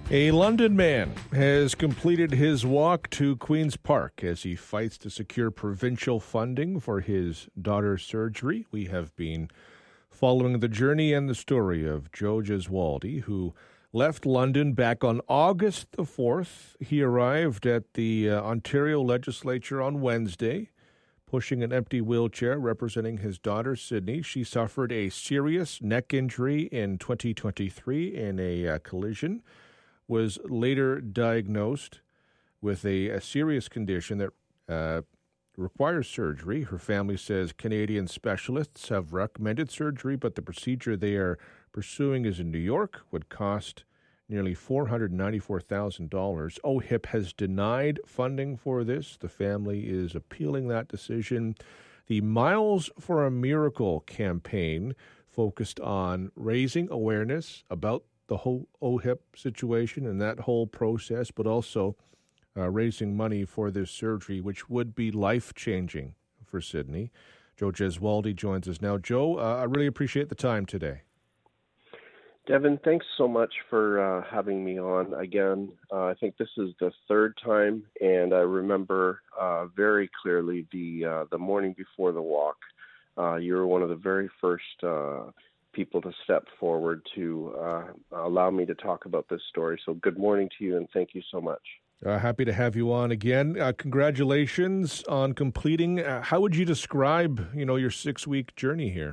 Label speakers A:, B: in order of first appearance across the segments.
A: A London man has completed his walk to Queen's Park as he fights to secure provincial funding for his daughter's surgery. We have been following the journey and the story of Joe Gesualdi, who left London back on August the 4th. He arrived at the Ontario legislature on Wednesday, pushing an empty wheelchair representing his daughter, Sydney. She suffered a serious neck injury in 2023 in a collision, was later diagnosed with a serious condition that requires surgery. Her family says Canadian specialists have recommended surgery, but the procedure they are pursuing is in New York, would cost nearly $494,000. OHIP has denied funding for this. The family is appealing that decision. The Miles for a Miracle campaign focused on raising awareness about the whole OHIP situation and that whole process, but also raising money for this surgery, which would be life-changing for Sydney. Joe Gesualdi joins us now. Joe, I really appreciate the time today.
B: Devin, thanks so much for having me on again. I think this is the third time, and I remember very clearly the morning before the walk. You were one of the very first people to step forward to allow me to talk about this story. So good morning to you, and thank you so much.
A: Happy to have you on again. Congratulations on completing. How would you describe, your 6-week journey here?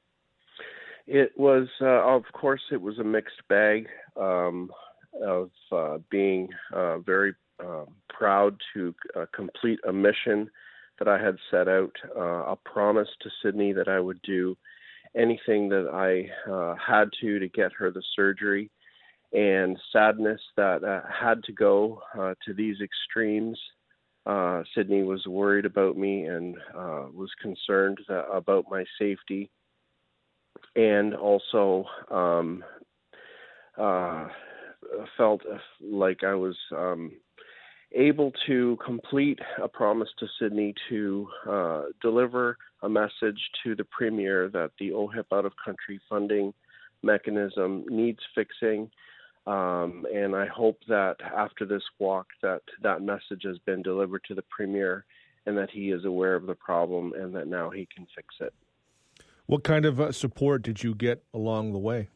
B: It was, of course, it was a mixed bag of being very proud to complete a mission that I had set out, a promise to Sydney that I would do anything that I had to get her the surgery, and sadness that had to go to these extremes. Sydney was worried about me and was concerned about my safety, and also felt like I was able to complete a promise to Sydney to deliver a message to the Premier that the OHIP out-of-country funding mechanism needs fixing. And I hope that after this walk that message has been delivered to the Premier and that he is aware of the problem and that now he can fix it.
A: What kind of support did you get along the way?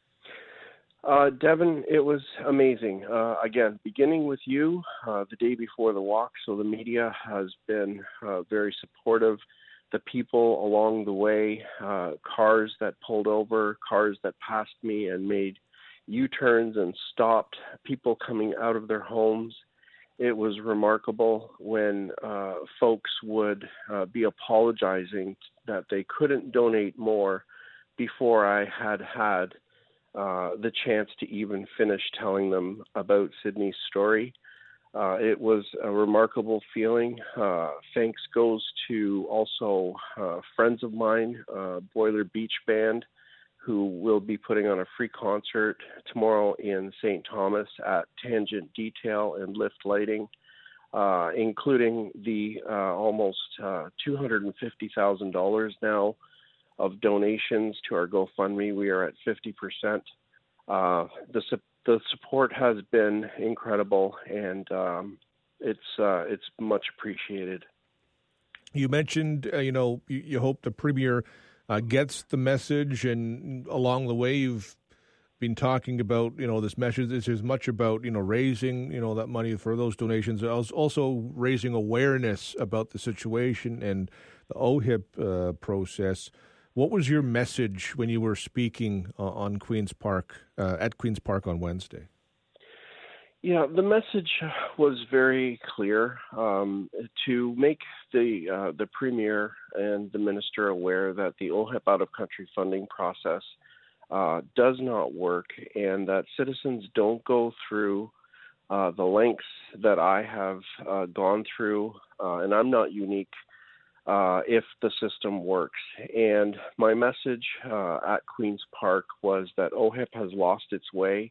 B: Devin, it was amazing. Again, beginning with you the day before the walk, so the media has been very supportive. The people along the way, cars that pulled over, cars that passed me and made U-turns and stopped, people coming out of their homes. It was remarkable when folks would be apologizing that they couldn't donate more before I had the chance to even finish telling them about Sydney's story. It was a remarkable feeling. Thanks goes to also friends of mine, Boiler Beach Band, who will be putting on a free concert tomorrow in St. Thomas at Tangent Detail and Lift Lighting, including the almost $250,000 now of donations to our GoFundMe. We are at 50%. The support has been incredible, and it's much appreciated.
A: You mentioned, you hope the Premier gets the message, and along the way you've been talking about, this message. This is much about, raising, that money for those donations. Also raising awareness about the situation and the OHIP process. What was your message when you were speaking on Queen's Park, at Queen's Park on Wednesday?
B: Yeah, the message was very clear, to make the Premier and the Minister aware that the OHIP out-of-country funding process does not work, and that citizens don't go through the lengths that I have gone through, and I'm not unique, if the system works. And my message at Queen's Park was that OHIP has lost its way.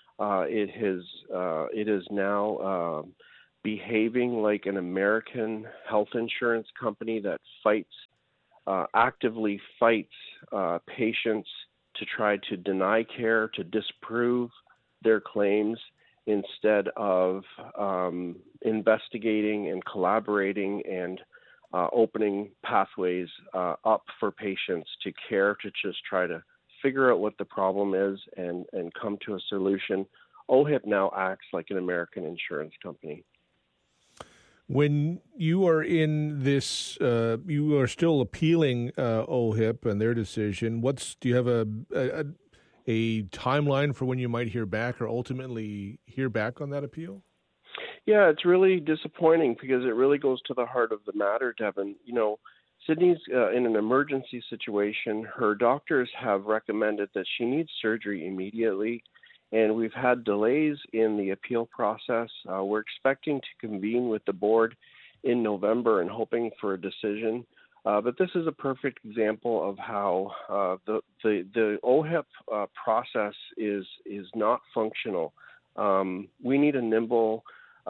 B: It is now behaving like an American health insurance company that actively fights patients to try to deny care, to disprove their claims, instead of investigating and collaborating and opening pathways up for patients to care, to just try to figure out what the problem is and come to a solution. OHIP now acts like an American insurance company.
A: When you are in this, you are still appealing OHIP and their decision. Do you have a timeline for when you might hear back or ultimately hear back on that appeal?
B: Yeah, it's really disappointing because it really goes to the heart of the matter, Devin. You know, Sydney's in an emergency situation. Her doctors have recommended that she needs surgery immediately, and we've had delays in the appeal process. We're expecting to convene with the board in November and hoping for a decision. But this is a perfect example of how the OHIP process is not functional. We need a nimble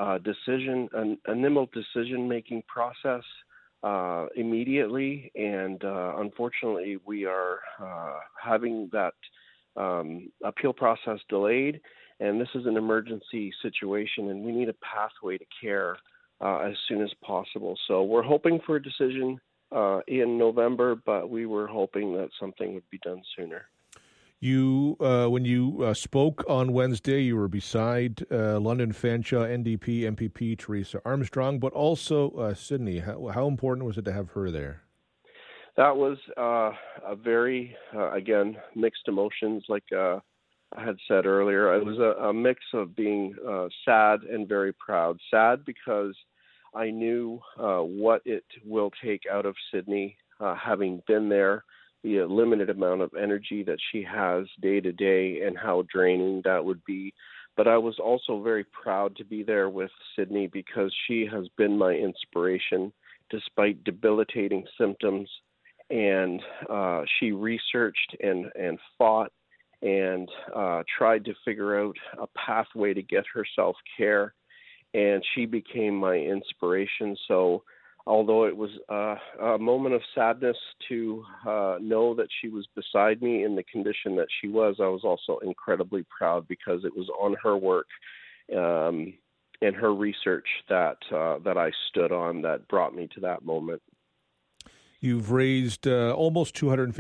B: decision-making process immediately, and unfortunately, we are having that appeal process delayed, and this is an emergency situation, and we need a pathway to care as soon as possible. So we're hoping for a decision in November, but we were hoping that something would be done sooner.
A: You, when you spoke on Wednesday, you were beside London Fanshawe NDP MPP Teresa Armstrong, but also Sydney. How important was it to have her there?
B: That was a very, again, mixed emotions, like I had said earlier. It was a mix of being sad and very proud. Sad because I knew what it will take out of Sydney, having been there, the limited amount of energy that she has day to day and how draining that would be. But I was also very proud to be there with Sydney because she has been my inspiration despite debilitating symptoms. And she researched and fought and tried to figure out a pathway to get herself care. And she became my inspiration. So although it was a moment of sadness to know that she was beside me in the condition that she was, I was also incredibly proud because it was on her work and her research that I stood on that brought me to that moment.
A: You've raised almost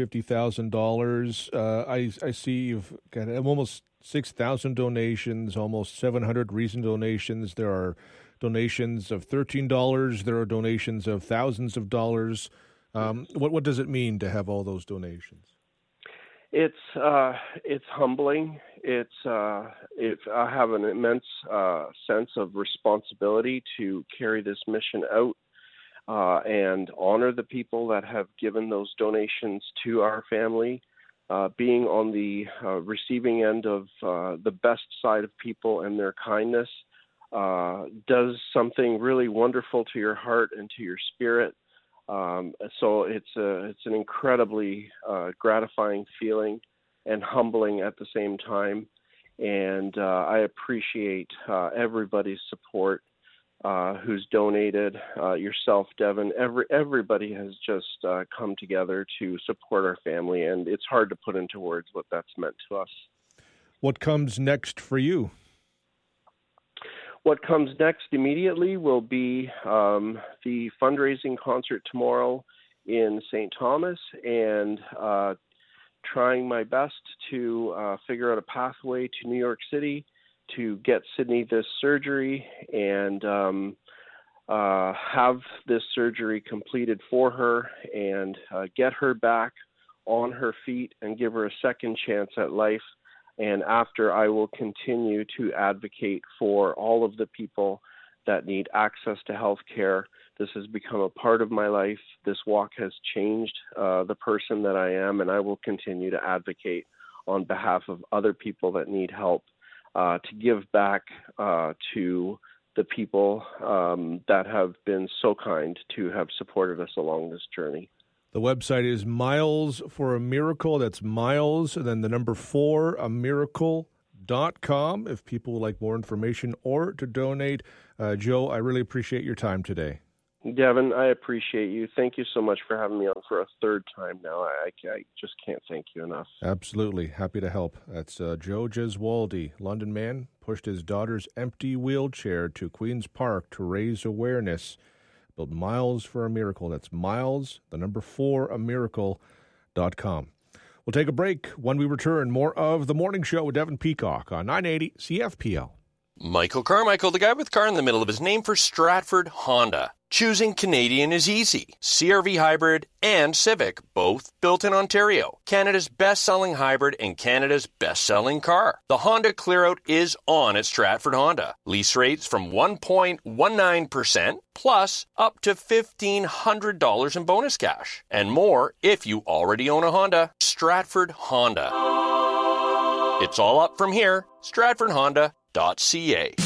A: $250,000. I see you've got almost 6,000 donations, almost 700 recent donations. There are donations of $13. There are donations of thousands of dollars. What does it mean to have all those donations?
B: It's humbling. I have an immense sense of responsibility to carry this mission out and honor the people that have given those donations to our family. Being on the receiving end of the best side of people and their kindness does something really wonderful to your heart and to your spirit. So it's an incredibly gratifying feeling and humbling at the same time. And I appreciate everybody's support who's donated, yourself, Devin. Everybody has just come together to support our family, and it's hard to put into words what that's meant to us.
A: What comes next for you?
B: What comes next immediately will be the fundraising concert tomorrow in St. Thomas, and trying my best to figure out a pathway to New York City to get Sydney this surgery and have this surgery completed for her and get her back on her feet and give her a second chance at life. And after, I will continue to advocate for all of the people that need access to health care. This has become a part of my life. This walk has changed the person that I am, and I will continue to advocate on behalf of other people that need help to give back to the people that have been so kind to have supported us along this journey.
A: The website is Miles for a Miracle. That's Miles, and then the number 4, amiracle.com, if people would like more information or to donate. Joe, I really appreciate your time today.
B: Devin, I appreciate you. Thank you so much for having me on for a third time now. I just can't thank you enough.
A: Absolutely. Happy to help. That's Joe Gesualdi, London man, pushed his daughter's empty wheelchair to Queen's Park to raise awareness. Build Miles for a Miracle. That's Miles, 4, amiracle.com. We'll take a break. When we return, more of The Morning Show with Devin Peacock on 980 CFPL.
C: Michael Carmichael, the guy with car in the middle of his name, for Stratford Honda. Choosing Canadian is easy. CR-V Hybrid and Civic, both built in Ontario. Canada's best-selling hybrid and Canada's best-selling car. The Honda Clearout is on at Stratford Honda. Lease rates from 1.19% plus up to $1,500 in bonus cash. And more if you already own a Honda. Stratford Honda. It's all up from here. StratfordHonda.ca.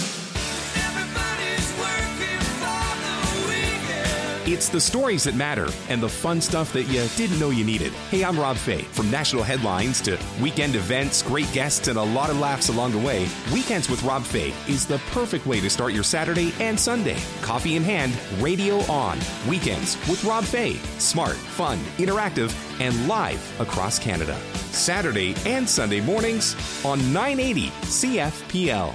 D: It's the stories that matter and the fun stuff that you didn't know you needed. Hey, I'm Rob Fay. From national headlines to weekend events, great guests, and a lot of laughs along the way, Weekends with Rob Fay is the perfect way to start your Saturday and Sunday. Coffee in hand, radio on. Weekends with Rob Fay. Smart, fun, interactive, and live across Canada. Saturday and Sunday mornings on 980 CFPL.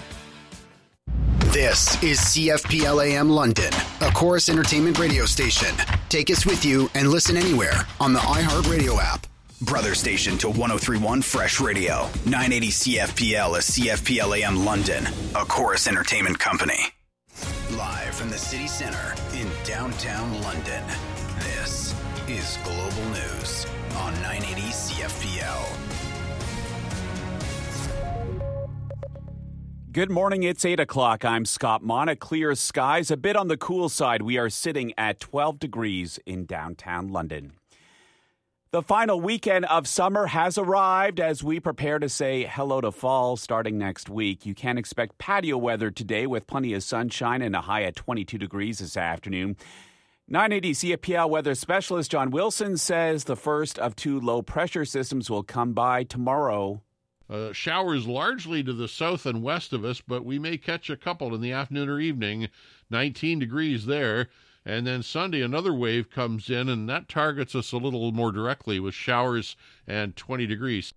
E: This is CFPL AM London, a Chorus Entertainment radio station. Take us with you and listen anywhere on the iHeartRadio app. Brother station to 103.1 Fresh Radio. 980 CFPL is CFPL AM London, a Chorus Entertainment company. Live from the city center in downtown London, this is Global News on 980 CFPL.
F: Good morning, it's 8 o'clock. I'm Scott Mona. Clear skies, a bit on the cool side. We are sitting at 12 degrees in downtown London. The final weekend of summer has arrived as we prepare to say hello to fall starting next week. You can expect patio weather today with plenty of sunshine and a high at 22 degrees this afternoon. 980 CFPL weather specialist John Wilson says the first of 2 low-pressure systems will come by tomorrow.
G: Showers largely to the south and west of us, but we may catch a couple in the afternoon or evening. 19 degrees there. And then Sunday, another wave comes in, and that targets us a little more directly with showers and 20 degrees.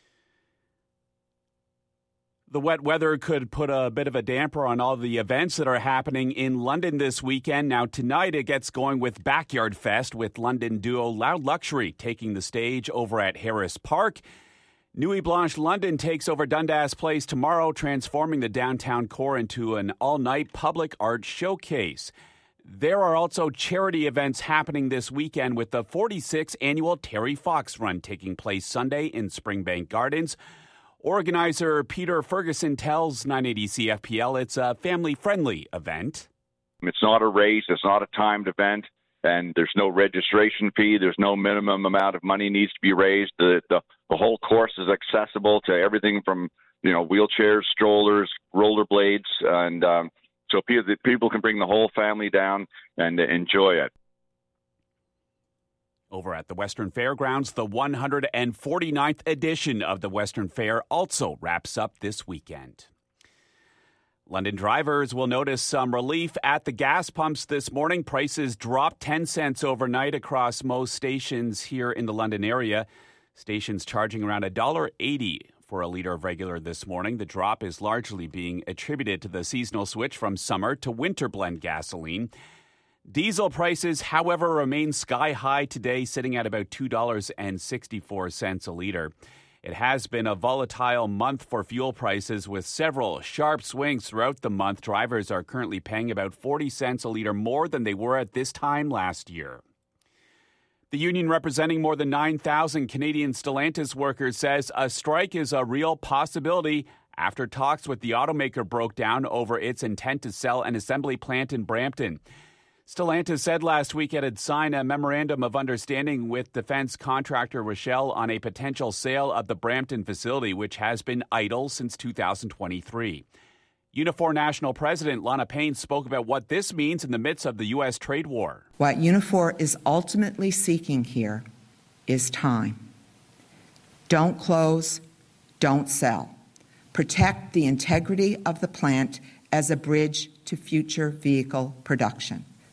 F: The wet weather could put a bit of a damper on all the events that are happening in London this weekend. Now, tonight it gets going with Backyard Fest with London duo Loud Luxury taking the stage over at Harris Park. Nuit Blanche London takes over Dundas Place tomorrow, transforming the downtown core into an all-night public art showcase. There are also charity events happening this weekend with the 46th annual Terry Fox Run taking place Sunday in Springbank Gardens. Organizer Peter Ferguson tells 980 CFPL it's a family-friendly event.
H: It's not a race. It's not a timed event. And there's no registration fee. There's no minimum amount of money needs to be raised. The whole course is accessible to everything from, wheelchairs, strollers, rollerblades. And so people can bring the whole family down and enjoy it.
F: Over at the Western Fairgrounds, the 149th edition of the Western Fair also wraps up this weekend. London drivers will notice some relief at the gas pumps this morning. Prices dropped 10 cents overnight across most stations here in the London area. Stations charging around $1.80 for a litre of regular this morning. The drop is largely being attributed to the seasonal switch from summer to winter blend gasoline. Diesel prices, however, remain sky high today, sitting at about $2.64 a litre. It has been a volatile month for fuel prices with several sharp swings throughout the month. Drivers are currently paying about 40 cents a litre more than they were at this time last year. The union representing more than 9,000 Canadian Stellantis workers says a strike is a real possibility after talks with the automaker broke down over its intent to sell an assembly plant in Brampton. Stellantis said last week it had signed a memorandum of understanding with defense contractor Rochelle on a potential sale of the Brampton facility, which has been idle since 2023. Unifor National President Lana Payne spoke about what this means in the midst of the U.S. trade war.
I: What Unifor is ultimately seeking here is time. Don't close, don't sell. Protect the integrity of the plant as a bridge to future vehicle production.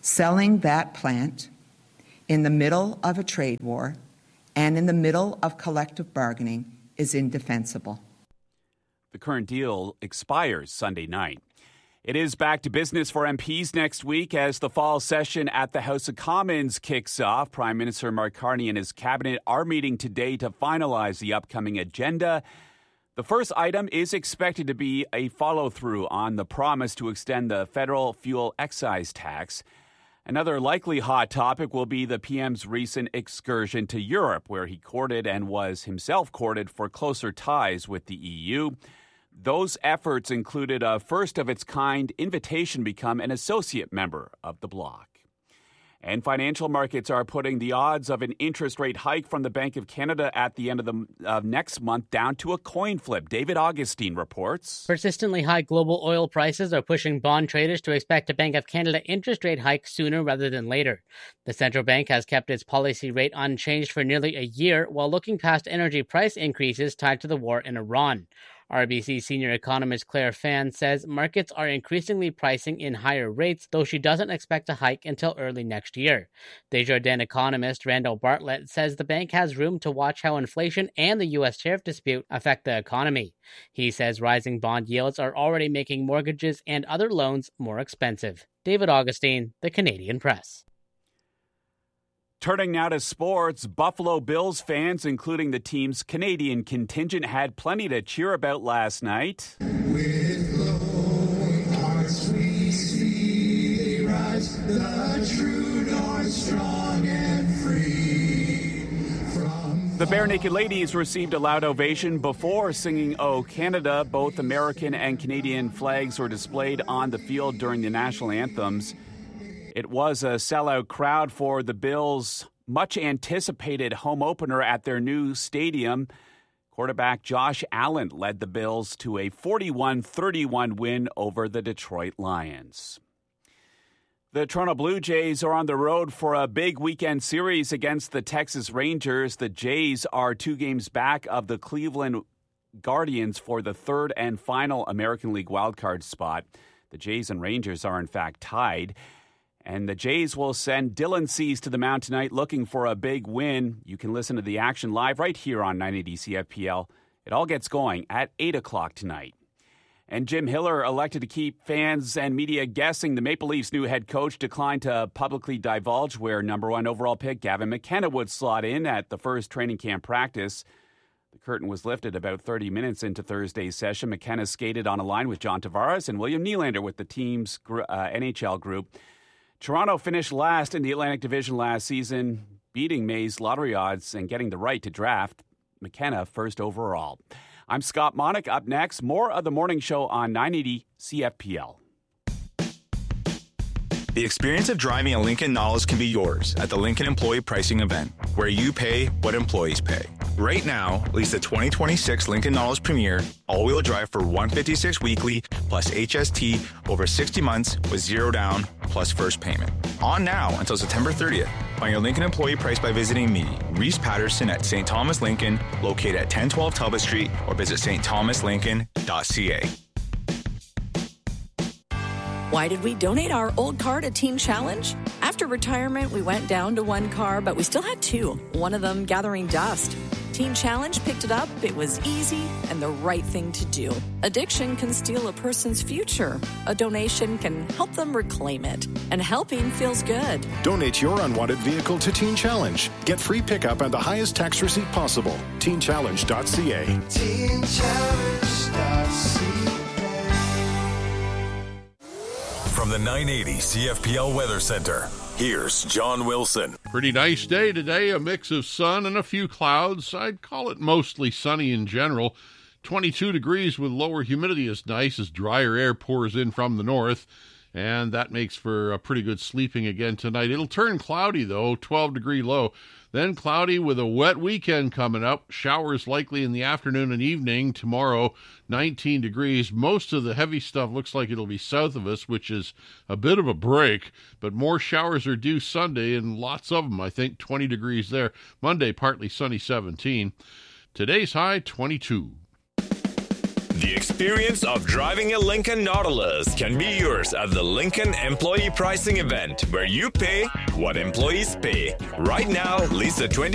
I: Selling that plant in the middle of a trade war and in the middle of collective bargaining is indefensible.
F: The current deal expires Sunday night. It is back to business for MPs next week as the fall session at the House of Commons kicks off. Prime Minister Mark Carney and his cabinet are meeting today to finalize the upcoming agenda. The first item is expected to be a follow-through on the promise to extend the federal fuel excise tax. Another likely hot topic will be the PM's recent excursion to Europe, where he courted and was himself courted for closer ties with the EU. Those efforts included a first-of-its-kind invitation to become an associate member of the bloc. And financial markets are putting the odds of an interest rate hike from the Bank of Canada at the end of next month down to a coin flip. David Augustine reports.
J: Persistently high global oil prices are pushing bond traders to expect a Bank of Canada interest rate hike sooner rather than later. The central bank has kept its policy rate unchanged for nearly a year while looking past energy price increases tied to the war in Iran. RBC senior economist Claire Fan says markets are increasingly pricing in higher rates, though she doesn't expect a hike until early next year. Desjardins economist Randall Bartlett says the bank has room to watch how inflation and the U.S. tariff dispute affect the economy. He says rising bond yields are already making mortgages and other loans more expensive. David Augustine, The Canadian Press.
F: Turning now to sports, Buffalo Bills fans, including the team's Canadian contingent, had plenty to cheer about last night.
K: With glowing hearts we see they rise, the true north strong and free.
F: The Bare Naked Ladies received a loud ovation before singing "O Canada." Both American and Canadian flags were displayed on the field during the national anthems. It was a sellout crowd for the Bills' much-anticipated home opener at their new stadium. Quarterback Josh Allen led the Bills to a 41-31 win over the Detroit Lions. The Toronto Blue Jays are on the road for a big weekend series against the Texas Rangers. The Jays are 2 games back of the Cleveland Guardians for the third and final American League wildcard spot. The Jays and Rangers are, in fact, tied. And the Jays will send Dylan Cease to the mound tonight looking for a big win. You can listen to the action live right here on 980 CFPL. It all gets going at 8 o'clock tonight. And Jim Hiller, elected to keep fans and media guessing, the Maple Leafs' new head coach declined to publicly divulge where number 1 overall pick Gavin McKenna would slot in at the first training camp practice. The curtain was lifted about 30 minutes into Thursday's session. McKenna skated on a line with John Tavares and William Nylander with the team's NHL group. Toronto finished last in the Atlantic Division last season, beating May's lottery odds and getting the right to draft McKenna first overall. I'm Scott Monick. Up next, more of the morning show on 980 CFPL.
L: The experience of driving a Lincoln Nautilus can be yours at the Lincoln Employee Pricing Event, where you pay what employees pay. Right now, lease the 2026 Lincoln Nautilus Premier all-wheel drive for $156 weekly plus HST over 60 months with zero down plus first payment. On now until September 30th. Find your Lincoln employee price by visiting me, Reese Patterson at St. Thomas Lincoln, located at 1012 Talbot Street, or visit stthomaslincoln.ca.
M: Why did we donate our old car to Teen Challenge? After retirement, we went down to 1 car, but we still had 2, one of them gathering dust. Teen Challenge picked it up. It was easy and the right thing to do. Addiction can steal a person's future. A donation can help them reclaim it. And helping feels good.
N: Donate your unwanted vehicle to Teen Challenge. Get free pickup and the highest tax receipt possible. TeenChallenge.ca.
K: TeenChallenge.ca.
O: From the 980 CFPL Weather Center, here's John Wilson.
G: Pretty nice day today, a mix of sun and a few clouds. I'd call it mostly sunny in general. 22 degrees with lower humidity is nice as drier air pours in from the north, and that makes for a pretty good sleeping again tonight. It'll turn cloudy, though, 12-degree low. Then cloudy with a wet weekend coming up. Showers likely in the afternoon and evening. Tomorrow, 19 degrees. Most of the heavy stuff looks like it'll be south of us, which is a bit of a break. But more showers are due Sunday, and lots of them, I think, 20 degrees there. Monday, partly sunny, 17. Today's high, 22.
P: The experience of driving a Lincoln Nautilus can be yours at the Lincoln Employee Pricing Event, where you pay what employees pay. Right now, lease a